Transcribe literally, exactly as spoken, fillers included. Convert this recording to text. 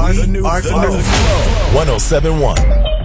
The new, the new Flow. one oh seven point one.